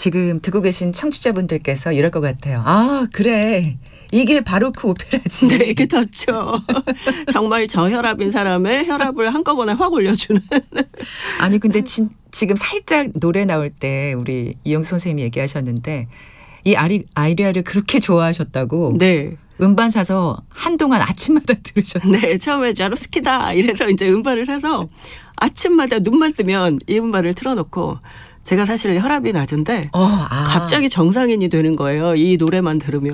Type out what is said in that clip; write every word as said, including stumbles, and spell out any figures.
지금 듣고 계신 청취자분들께서 이럴 것 같아요. 아, 그래. 이게 바로크 오페라지. 네, 그렇죠. 정말 저혈압인 사람의 혈압을 한꺼번에 확 올려주는. 아니 근데 진, 지금 살짝 노래 나올 때 우리 이영수 선생님이 얘기하셨는데 이 아리, 아이리아를 그렇게 좋아하셨다고. 네. 음반 사서 한동안 아침마다 들으셨어요. 네. 처음에 자로스키다 이래서 이제 음반을 사서 아침마다 눈만 뜨면 이 음반을 틀어놓고 제가 사실 혈압이 낮은데 어, 아. 갑자기 정상인이 되는 거예요. 이 노래만 들으면.